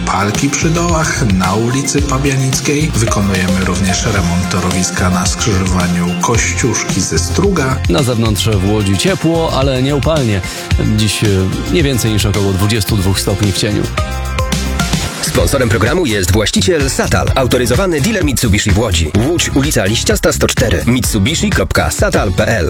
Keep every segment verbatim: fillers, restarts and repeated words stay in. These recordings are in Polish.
palki przy dołach na ulicy Pabianickiej. Wykonujemy również remont torowiska na skrzyżowaniu Kościuszki ze Struga. Na zewnątrz w Łodzi ciepło, ale nie upalnie. Dziś nie więcej niż około dwadzieścia dwa stopni w cieniu. Sponsorem programu jest właściciel Satal, autoryzowany dealer Mitsubishi w Łodzi. Łódź, ulica Liściasta sto cztery, mitsubishi kropka satal kropka p l.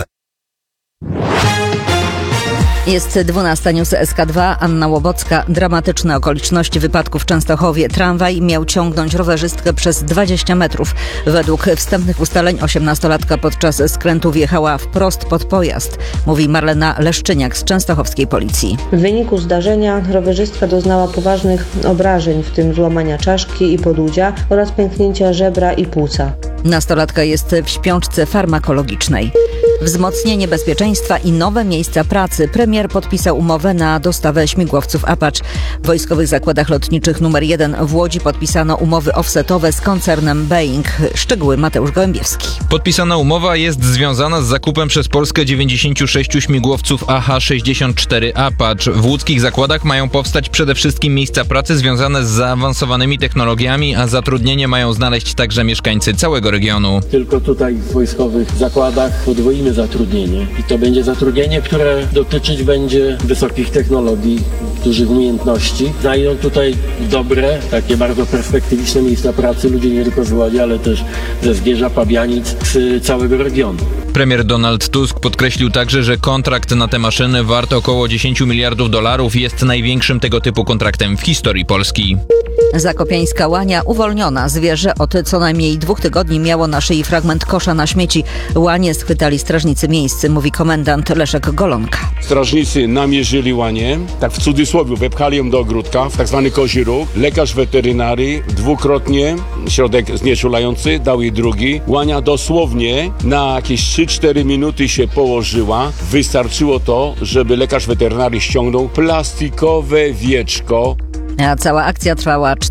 Jest dwunasta, news S K dwa, Anna Łobocka. Dramatyczne okoliczności wypadku w Częstochowie. Tramwaj miał ciągnąć rowerzystkę przez dwadzieścia metrów. Według wstępnych ustaleń osiemnastolatka podczas skrętu wjechała wprost pod pojazd, mówi Marlena Leszczyniak z częstochowskiej policji. W wyniku zdarzenia rowerzystka doznała poważnych obrażeń, w tym złamania czaszki i podudzia oraz pęknięcia żebra i płuca. Nastolatka jest w śpiączce farmakologicznej. Wzmocnienie bezpieczeństwa i nowe miejsca pracy. Premier podpisał umowę na dostawę śmigłowców Apache. W Wojskowych Zakładach Lotniczych numer jeden w Łodzi podpisano umowy offsetowe z koncernem Boeing. Szczegóły Mateusz Gołębiewski. Podpisana umowa jest związana z zakupem przez Polskę dziewięćdziesięciu sześciu śmigłowców A H sześćdziesiąt cztery Apache. W łódzkich zakładach mają powstać przede wszystkim miejsca pracy związane z zaawansowanymi technologiami, a zatrudnienie mają znaleźć także mieszkańcy całego regionu. Tylko tutaj w wojskowych zakładach podwoimy zatrudnienie i to będzie zatrudnienie, które dotyczyć będzie wysokich technologii, dużych umiejętności. Znajdą tutaj dobre, takie bardzo perspektywiczne miejsca pracy ludzie nie tylko z Łodzi, ale też ze Zgierza, Pabianic, z całego regionu. Premier Donald Tusk podkreślił także, że kontrakt na te maszyny wart około dziesięć miliardów dolarów jest największym tego typu kontraktem w historii Polski. Zakopiańska łania uwolniona. Zwierzę od co najmniej dwóch tygodni miało na szyi fragment kosza na śmieci. Łanie schwytali strażnicy miejscy, mówi komendant Leszek Golonka. Strażnicy namierzyli łanię, tak w cudzysłowie, wepchali ją do ogródka, w tak zwany kozi róg. Lekarz weterynarii dwukrotnie, środek znieczulający, dał jej drugi. Łania dosłownie na jakieś trzy cztery minuty się położyła. Wystarczyło to, żeby lekarz weterynarii ściągnął plastikowe wieczko. A cała akcja trwała